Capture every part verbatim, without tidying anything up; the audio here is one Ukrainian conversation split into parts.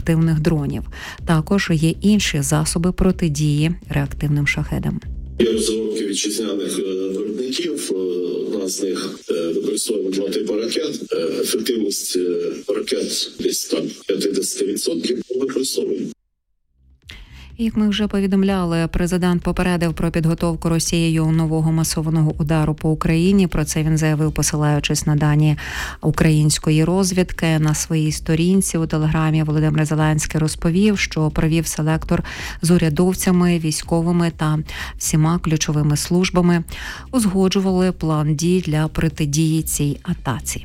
реактивних дронів. Також є інші засоби протидії реактивним шахедам. Є розробки вітчизняних виробників, у нас з них використовуємо два типи ракет. Ефективність ракет десь там п'ятдесят відсотків використовуємо. Як ми вже повідомляли, президент попередив про підготовку Росією нового масованого удару по Україні. Про це він заявив, посилаючись на дані української розвідки. На своїй сторінці у Телеграмі Володимир Зеленський розповів, що провів селектор з урядовцями, військовими та всіма ключовими службами. Узгоджували план дій для протидії цій атаці.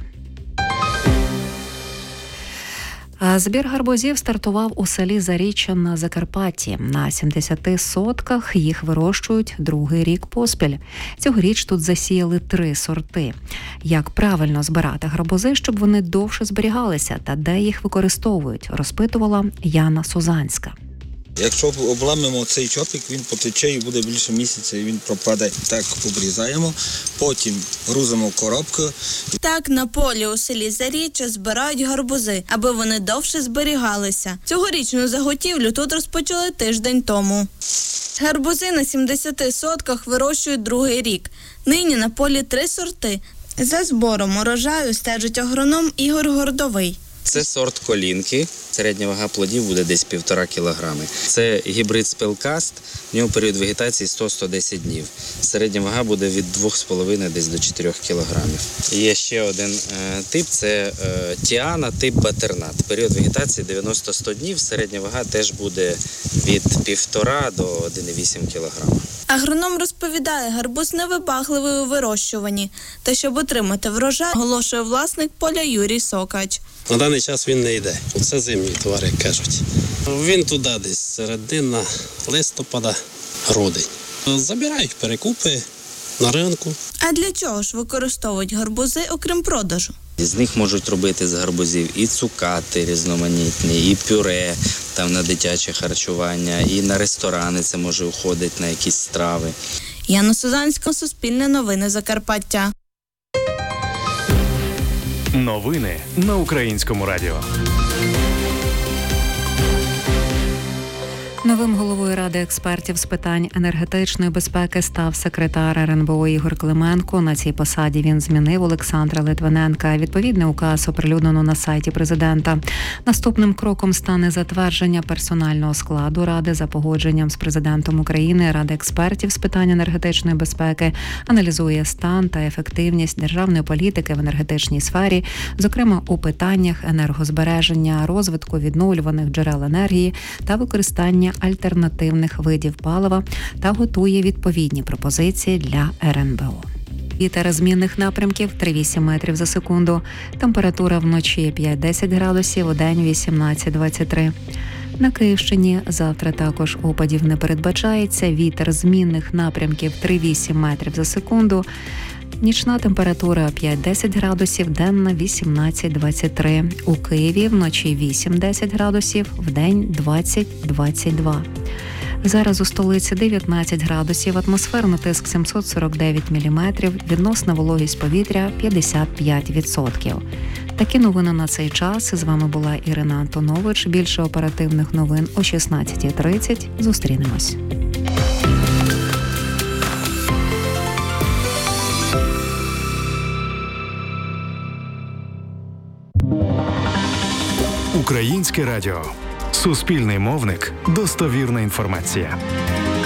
Збір гарбузів стартував у селі Заріччя на Закарпатті. На сімдесяти сотках їх вирощують другий рік поспіль. Цьогоріч тут засіяли три сорти. Як правильно збирати гарбузи, щоб вони довше зберігалися, та де їх використовують, розпитувала Яна Сузанська. Якщо обламимо цей чопик, він потече і буде більше місяця, і він пропаде. Так обрізаємо, потім грузимо в коробку. Так на полі у селі Заріччя збирають гарбузи, аби вони довше зберігалися. Цьогорічну заготівлю тут розпочали тиждень тому. Гарбузи на сімдесяти сотках вирощують другий рік. Нині на полі три сорти. За збором урожаю стежить агроном Ігор Гордовий. Це сорт колінки, середня вага плодів буде десь півтора кілограми. Це гібрид спелкаст, в нього період вегетації сто - сто десять днів. Середня вага буде від двох з половиною десь до чотирьох кілограмів. Є ще один е, тип, це е, Тіана, тип Батернат. Період вегетації дев'яносто - сто днів, середня вага теж буде від півтора до один - вісім кілограма. Агроном розповідає, гарбуз невибагливий у вирощуванні. Та щоб отримати врожай, оголошує власник поля Юрій Сокач. На даний час він не йде. Це зимній товар, як кажуть. Він туди десь середина листопада, грудень. Забирають перекупи на ринку. А для чого ж використовують гарбузи, окрім продажу? З них можуть робити з гарбузів і цукати різноманітні, і пюре там на дитяче харчування, і на ресторани це може уходити на якісь страви. Яна Сузанська, Суспільне новини Закарпаття. Новини на Українському радіо. Новим головою Ради експертів з питань енергетичної безпеки став секретар ер ен бе о Ігор Клименко. На цій посаді він змінив Олександра Литвиненка. Відповідний указ оприлюднено на сайті президента. Наступним кроком стане затвердження персонального складу Ради за погодженням з президентом України. Рада експертів з питань енергетичної безпеки аналізує стан та ефективність державної політики в енергетичній сфері, зокрема у питаннях енергозбереження, розвитку відновлюваних джерел енергії та використання альтернативних видів палива та готує відповідні пропозиції для ер ен бе о. Вітер змінних напрямків три - вісім метрів за секунду. Температура вночі п'ять - десять градусів, удень вісімнадцять - двадцять три. На Київщині завтра також опадів не передбачається. Вітер змінних напрямків три - вісім метрів за секунду. Нічна температура п'ять - десять градусів, денна вісімнадцять - двадцять три. У Києві вночі вісім - десять градусів, вдень двадцять - двадцять два. Зараз у столиці дев'ятнадцять градусів, атмосферний тиск сімсот сорок дев'ять міліметрів, відносна вологість повітря п'ятдесят п'ять відсотків. Такі новини на цей час. З вами була Ірина Антонович. Більше оперативних новин о шістнадцятій тридцять. Зустрінемось. Українське радіо. Суспільний мовник. Достовірна інформація.